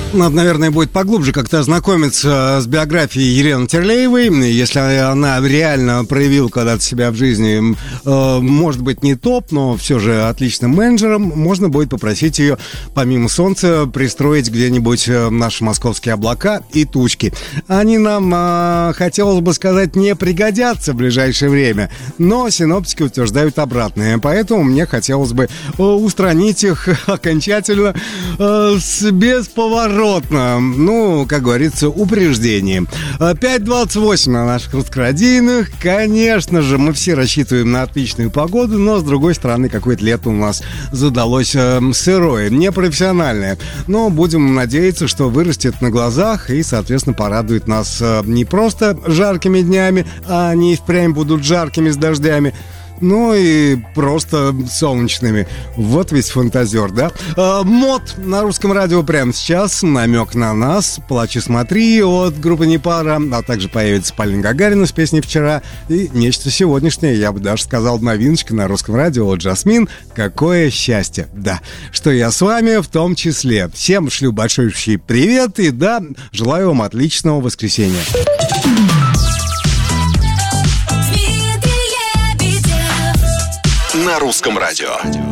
Надо, наверное, будет поглубже как-то ознакомиться с биографией Елены Терлеевой. Если она реально проявила когда-то себя в жизни, может быть, не топ, но все же отличным менеджером, можно будет попросить ее, помимо солнца, пристроить где-нибудь наши московские облака и тучки. Они нам, хотелось бы сказать, не пригодятся в ближайшее время, но синоптики утверждают обратное. Поэтому мне хотелось бы устранить их окончательно, бесповоротно. Ну, как говорится, упреждение. 5:28 на наших русскородийных. Конечно же, мы все рассчитываем на отличную погоду, но, с другой стороны, какое-то лето у нас задалось сырое, непрофессиональное. Но будем надеяться, что вырастет на глазах и, соответственно, порадует нас не просто жаркими днями, а они впрямь будут жаркими с дождями, ну и просто солнечными. Вот весь фантазер, да? Мод на русском радио прямо сейчас. Намек на нас. «Плачь и смотри» от группы «Непара», а также появится Полина Гагарина с песней «Вчера». И нечто сегодняшнее, я бы даже сказал, новиночка на русском радио от «Жасмин». Какое счастье, да, что я с вами в том числе. Всем шлю большой привет и, да, желаю вам отличного воскресенья. На русском радио.